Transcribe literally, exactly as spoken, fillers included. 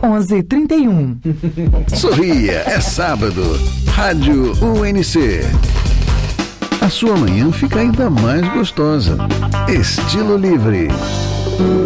onze, trinta e um. Sorria, é sábado. Rádio U N C. A sua manhã fica ainda mais gostosa. Estilo Livre.